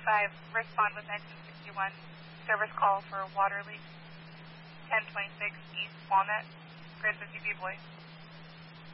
respond with 1961. Service call for water leak. 1026 East Walnut. Grid 50 Boys.